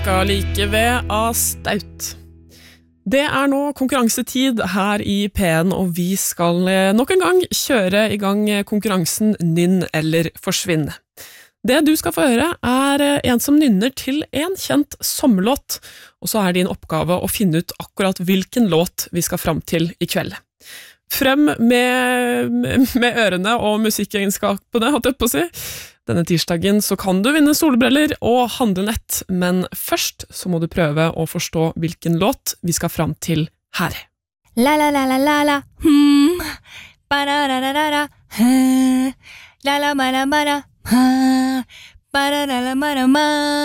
Skal like ved av Staut. Det nå konkurransetid her i P1, og vi skal nok en gang kjøre i gang konkurransen Nynn eller forsvinn. Det du skal få høre en som nynner til en kjent sommerlåt, og så din oppgave å finne ut akkurat hvilken låt vi skal fram til i kveld. Frem med ørene og musikkegenskapene, hatt jeg på å si. Denne tirsdagen så kan du vinne solbriller og handlenett, men først så må du prøve å forstå hvilken låt vi skal fram til her. La la la la la la, ba-da-da-da-da-da, la la ba-da-ba-da, ba-da-da-da-ba-da-ma.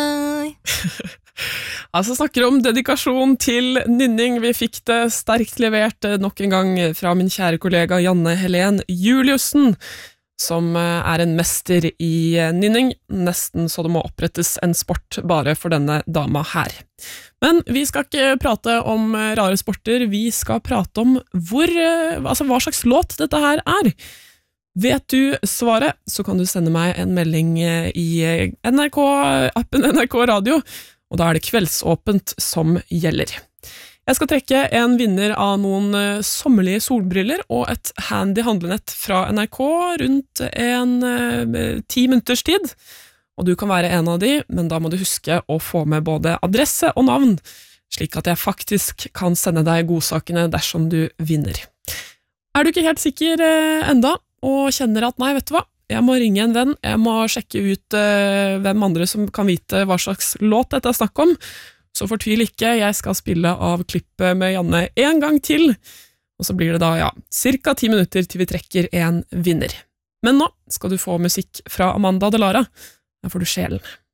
Altså snakker om dedikasjon til nynning. Vi fikk det sterkt levert nok en gang fra min kjære kollega Janne Helen Juliussen, som en mester i nynning, nesten så det må opprettes en sport bare for denne dama her. Men vi skal ikke prate om rare sporter, vi skal prate om hva slags låt dette her Vet du svaret, så kan du sende meg en melding i NRK-appen NRK Radio, og da det kveldsåpent som gjelder. Jeg skal trekke en vinner av noen sommerlige solbriller og et handy handlenett fra NRK rundt 10 minutters tid. Og du kan være en av de, men da må du huske å få med både adresse og navn, slik at jeg faktisk kan sende deg godsakene dersom du vinner. Du ikke helt sikker enda, og kjenner at nei, vet du hva? Jeg må ringe en venn, jeg må sjekke ut hvem andre som kan vite hva slags låt dette snakk om, så fortvil ikke, jeg skal spille av klippet med Janne en gang til, og så blir det da, cirka 10 minutter til vi trekker en vinner. Men nå skal du få musikk fra Amanda Delara, da får du sjelen.